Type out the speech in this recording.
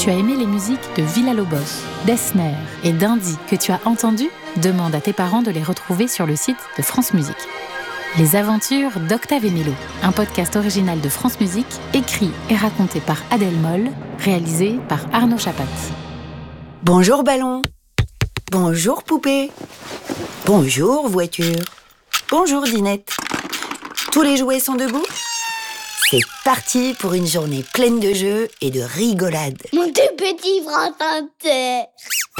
Tu as aimé les musiques de Villa-Lobos, d'Esner et d'Indy que tu as entendues? Demande à tes parents de les retrouver sur le site de France Musique. Les aventures d'Octave et Mélo, un podcast original de France Musique, écrit et raconté par Adèle Moll, réalisé par Arnaud Chapat. Bonjour ballon. Bonjour poupée. Bonjour voiture. Bonjour dinette. Tous les jouets sont debout? C'est parti pour une journée pleine de jeux et de rigolades. Mon tout petit frère.